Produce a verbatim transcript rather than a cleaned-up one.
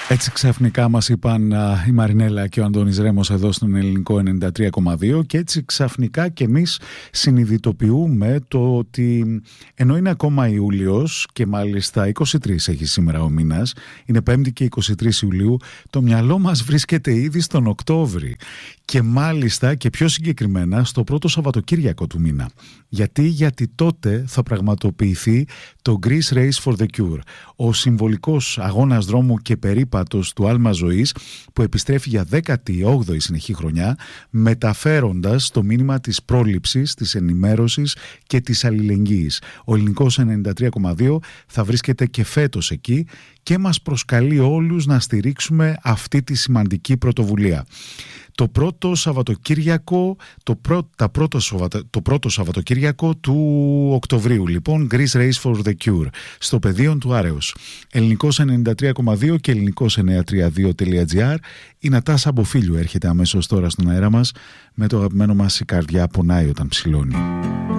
Έτσι ξαφνικά μας είπαν α, η Μαρινέλα και ο Αντώνης Ρέμος εδώ στον Ελληνικό ενενήντα τρία κόμμα δύο, και έτσι ξαφνικά και εμείς συνειδητοποιούμε το ότι ενώ είναι ακόμα Ιούλιος και μάλιστα είκοσι τρία έχει σήμερα ο μήνας, είναι Πέμπτη και είκοσι τρεις Ιουλίου, το μυαλό μας βρίσκεται ήδη στον Οκτώβρη και μάλιστα και πιο συγκεκριμένα στο πρώτο Σαββατοκύριακο του μήνα. Γιατί, γιατί τότε θα πραγματοποιηθεί το Greece Race for the Cure, ο συμβολικός αγώνας δρόμου και περίπατος του άλμα ζωής που επιστρέφει για δέκατη όγδοη συνεχή χρονιά, μεταφέροντας το μήνυμα της πρόληψης, της ενημέρωσης και της αλληλεγγύης. Ο Ελληνικός ενενήντα τρία κόμμα δύο θα βρίσκεται και φέτος εκεί και μας προσκαλεί όλους να στηρίξουμε αυτή τη σημαντική πρωτοβουλία. Το πρώτο Σαββατοκύριακο, το, πρω, τα πρώτο, το πρώτο Σαββατοκύριακο του Οκτωβρίου, λοιπόν, Greece Race for the Cure, στο πεδίο του Άρεως. Ελληνικός ενενήντα τρία κόμμα δύο και ελληνικός εννιακόσια τριάντα δύο τελεία τζι άρ. Η Νατάσα Μποφίλιου έρχεται αμέσως τώρα στον αέρα μας με το αγαπημένο μας «Η καρδιά πονάει όταν ψηλώνει».